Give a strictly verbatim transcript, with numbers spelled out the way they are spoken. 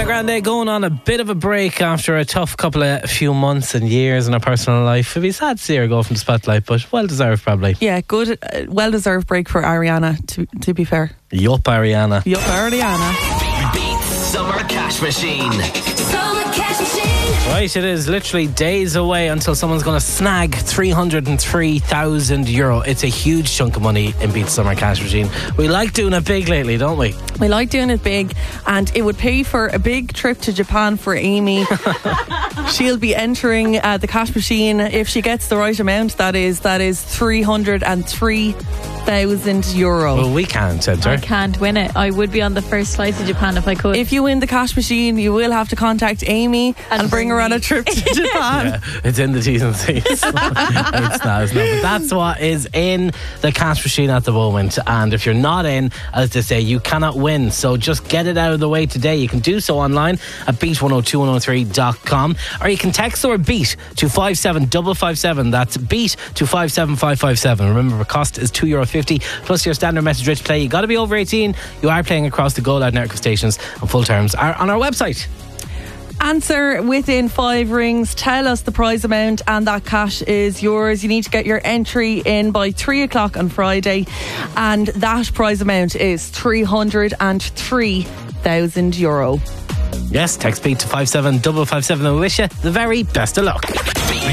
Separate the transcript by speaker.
Speaker 1: Ariana Grande going on a bit of a break after a tough couple of few months and years in her personal life. It'd be sad to see her go from the spotlight, but well deserved probably.
Speaker 2: Yeah, good, uh, well deserved break for Ariana, to, to be fair.
Speaker 1: Yup, Ariana.
Speaker 2: Yup, Ariana.
Speaker 3: Beat Summer Cash Machine.
Speaker 4: Summer Cash Machine.
Speaker 1: Right, it is literally days away until someone's going to snag three hundred three thousand euro. It's a huge chunk of money in Beat Summer Cash Machine. We like doing it big lately, don't we?
Speaker 2: We like doing it big, and it would pay for a big trip to Japan for Amy. She'll be entering uh, the cash machine if she gets the right amount. That is, that is three hundred three thousand euro.
Speaker 1: Well, we can't enter.
Speaker 5: I can't win it. I would be on the first flight to Japan if I could.
Speaker 2: If you win the cash machine, you will have to contact Amy and,
Speaker 5: And
Speaker 2: bring her
Speaker 5: bring
Speaker 2: on
Speaker 5: me.
Speaker 2: a trip to Japan.
Speaker 1: Yeah, it's in the T's and C's. It's not, it's not. But that's what is in the cash machine at the moment. And if you're not in, as they say, you cannot win. So just get it out of the way today. You can do so online at beat one oh two one oh three dot com, or you can text or beat to five seven five five seven. That's beat to five seven five five seven. Remember, the cost is two euro fifty plus your standard message rate to play. You got to be over eighteen. You are playing across the Go Loud network of stations, and full terms are on our website.
Speaker 2: Answer within five rings, tell us the prize amount, and that cash is yours. You need to get your entry in by three o'clock on Friday, and that prize amount is three hundred three thousand euro.
Speaker 1: Yes, text beat to five seven five five seven, and we wish you the very best of luck.